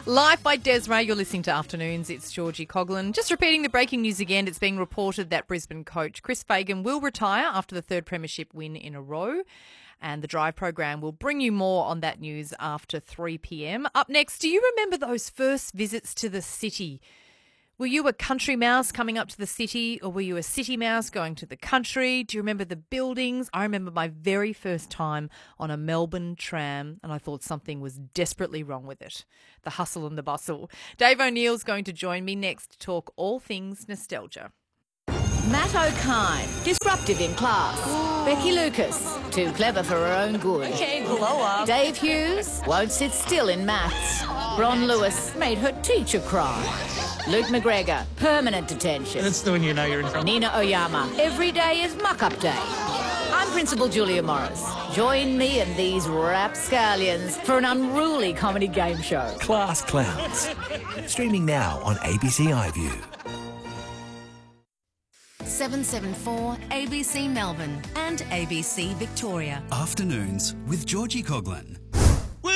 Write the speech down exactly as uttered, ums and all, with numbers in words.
Live by Desiree, you're listening to Afternoons. It's Georgie Coughlin. Just repeating the breaking news again, it's being reported that Brisbane coach Chris Fagan will retire after the third premiership win in a row. And the Drive program will bring you more on that news after three p.m. Up next, do you remember those first visits to the city? Were you a country mouse coming up to the city, or were you a city mouse going to the country? Do you remember the buildings? I remember my very first time on a Melbourne tram, and I thought something was desperately wrong with it. The hustle and the bustle. Dave O'Neill's going to join me next to talk all things nostalgia. Matt O'Kine, disruptive in class. Ooh. Becky Lucas, too clever for her own good. Okay, blow up. Dave Hughes, won't sit still in maths. Ron Lewis made her teacher cry. Luke McGregor, permanent detention. That's the one you know you're in trouble. Nina Oyama, every day is muck-up day. I'm Principal Julia Morris. Join me and these rapscallions for an unruly comedy game show. Class Clowns. Streaming now on A B C iView. seven seven four A B C Melbourne and A B C Victoria. Afternoons with Georgie Coughlin.